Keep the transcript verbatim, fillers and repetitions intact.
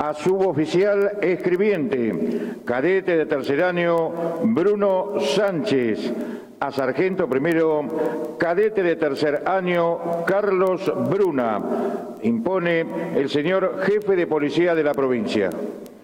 A suboficial escribiente, cadete de tercer año, Bruno Sánchez. A sargento primero, cadete de tercer año, Carlos Bruna. Impone el señor jefe de policía de la provincia.